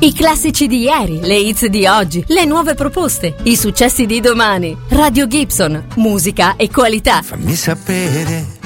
I classici di ieri, le hits di oggi, le nuove proposte, i successi di domani. Radio Gibson, musica e qualità. Fammi sapere